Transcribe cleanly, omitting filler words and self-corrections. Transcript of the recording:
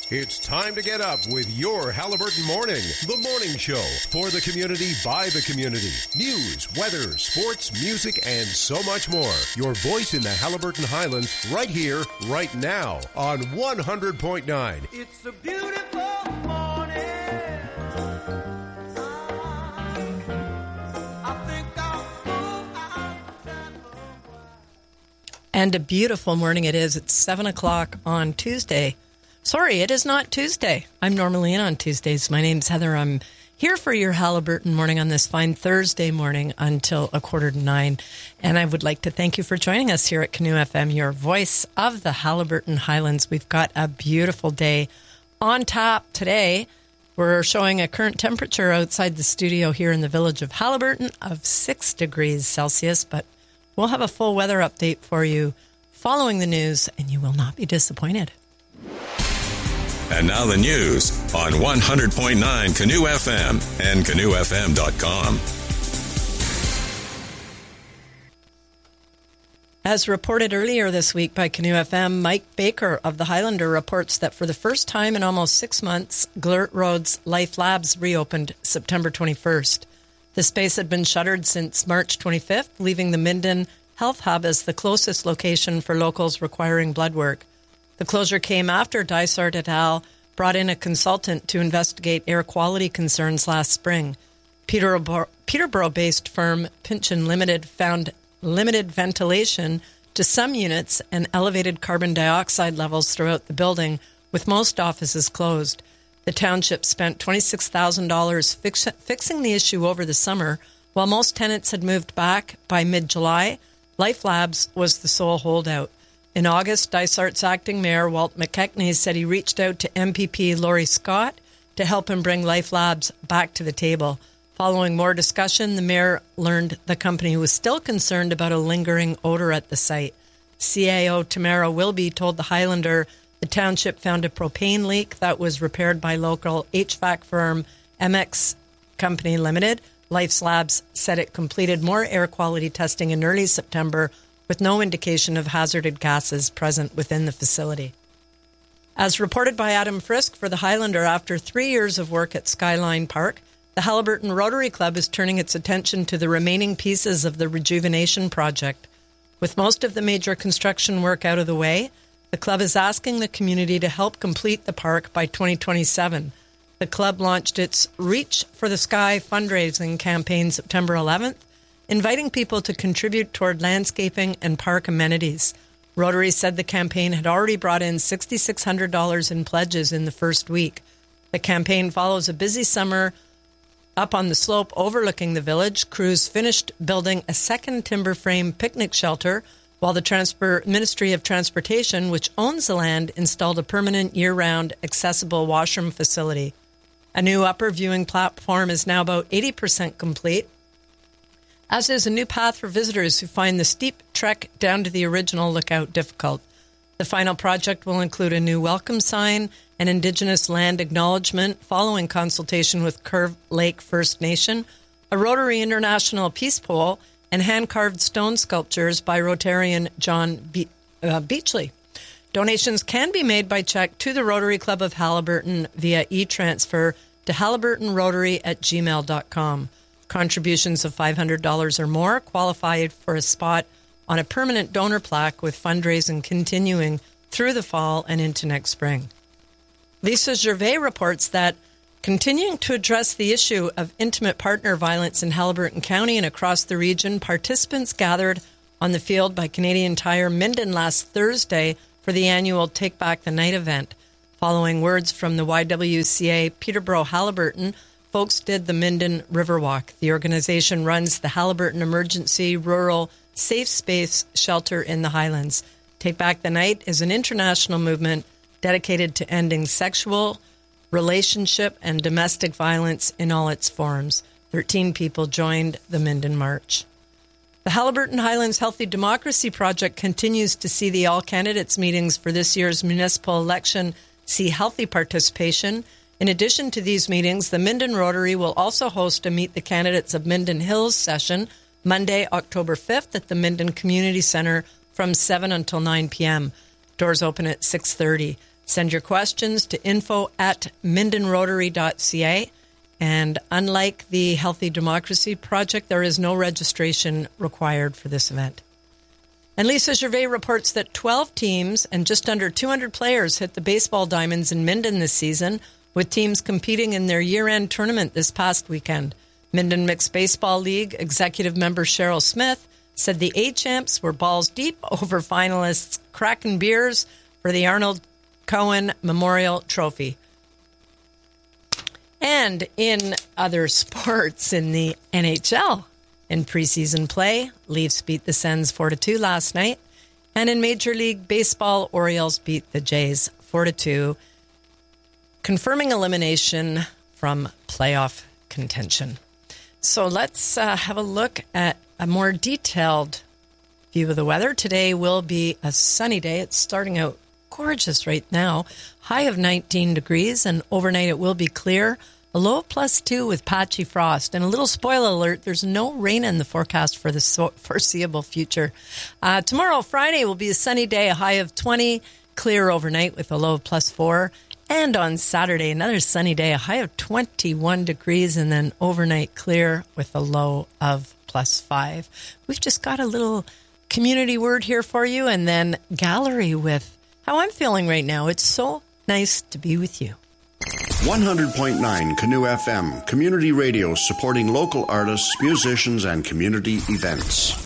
It's time to get up with your Halliburton Morning, the morning show for the community by the community. News, weather, sports, music, and so much more. Your voice in the Halliburton Highlands right here, right now on 100.9. It's a beautiful morning. And a beautiful morning it is. It's 7 o'clock on Tuesday. Sorry, it is not Tuesday. I'm normally in on Tuesdays. My name's Heather. I'm here for your Halliburton morning on this fine Thursday morning until 8:45. And I would like to thank you for joining us here at Canoe FM, your voice of the Halliburton Highlands. We've got a beautiful day on tap today. We're showing a current temperature outside the studio here in the village of Halliburton of 6 degrees Celsius, but we'll have a full weather update for you following the news, and you will not be disappointed. And now the news on 100.9 Canoe FM and canoefm.com. As reported earlier this week by Canoe FM, Mike Baker of the Highlander reports that for the first time in almost 6 months, Glurt Road's Life Labs reopened September 21st. The space had been shuttered since March 25th, leaving the Minden Health Hub as the closest location for locals requiring blood work. The closure came after Dysart et al. Brought in a consultant to investigate air quality concerns last spring. Peterborough-based firm Pynchon Limited found limited ventilation to some units and elevated carbon dioxide levels throughout the building, with most offices closed. The township spent $26,000 fixing the issue over the summer. While most tenants had moved back by mid-July, Life Labs was the sole holdout. In August, Dysart's acting mayor, Walt McKechnie, said he reached out to MPP Laurie Scott to help him bring Life Labs back to the table. Following more discussion, the mayor learned the company was still concerned about a lingering odor at the site. CAO Tamara Wilby told the Highlander the township found a propane leak that was repaired by local HVAC firm MX Company Limited. Life Labs said it completed more air quality testing in early September with no indication of hazardous gases present within the facility. As reported by Adam Frisk for the Highlander, after 3 years of work at Skyline Park, the Halliburton Rotary Club is turning its attention to the remaining pieces of the rejuvenation project. With most of the major construction work out of the way, the club is asking the community to help complete the park by 2027. The club launched its Reach for the Sky fundraising campaign September 11th, inviting people to contribute toward landscaping and park amenities. Rotary said the campaign had already brought in $6,600 in pledges in the first week. The campaign follows a busy summer up on the slope overlooking the village. Crews finished building a second timber frame picnic shelter, while the Ministry of Transportation, which owns the land, installed a permanent year-round accessible washroom facility. A new upper viewing platform is now about 80% complete, as is a new path for visitors who find the steep trek down to the original lookout difficult. The final project will include a new welcome sign, an Indigenous land acknowledgement following consultation with Curve Lake First Nation, a Rotary International peace pole, and hand-carved stone sculptures by Rotarian John Beachley. Donations can be made by check to the Rotary Club of Halliburton via e-transfer to halliburtonrotary@gmail.com. Contributions of $500 or more qualify for a spot on a permanent donor plaque, with fundraising continuing through the fall and into next spring. Lisa Gervais reports that continuing to address the issue of intimate partner violence in Halliburton County and across the region, participants gathered on the field by Canadian Tire Minden last Thursday for the annual Take Back the Night event. Following words from the YWCA Peterborough Halliburton, folks did the Minden Riverwalk. The organization runs the Halliburton Emergency Rural Safe Space Shelter in the Highlands. Take Back the Night is an international movement dedicated to ending sexual, relationship, and domestic violence in all its forms. 13 people joined the Minden March. The Halliburton Highlands Healthy Democracy Project continues to see the all-candidates meetings for this year's municipal election see healthy participation. In addition to these meetings, the Minden Rotary will also host a Meet the Candidates of Minden Hills session Monday, October 5th at the Minden Community Center from 7 until 9 p.m. Doors open at 6:30. Send your questions to info@mindenrotary.ca. And unlike the Healthy Democracy Project, there is no registration required for this event. And Lisa Gervais reports that 12 teams and just under 200 players hit the baseball diamonds in Minden this season, with teams competing in their year-end tournament this past weekend. Minden Mixed Baseball League executive member Cheryl Smith said the A-champs were balls deep over finalists cracking beers for the Arnold Cohen Memorial Trophy. And in other sports, in the NHL, in preseason play, Leafs beat the Sens 4-2 last night. And in Major League Baseball, Orioles beat the Jays 4-2, confirming elimination from playoff contention. So let's have a look at a more detailed view of the weather. Today will be a sunny day. It's starting out gorgeous right now. High of 19 degrees, and overnight it will be clear. A low of +2 with patchy frost. And a little spoiler alert, there's no rain in the forecast for the foreseeable future. Tomorrow, Friday, will be a sunny day, a high of 20, clear overnight with a low of +4. And on Saturday, another sunny day, a high of 21 degrees, and then overnight clear with a low of +5. We've just got a little community word here for you, and then gallery with how I'm feeling right now. It's so nice to be with you. 100.9 Canoe FM, community radio supporting local artists, musicians, and community events.